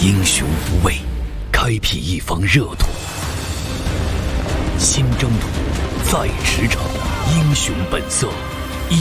英雄无畏，开辟一方热土。新征途，在驰骋，英雄本色。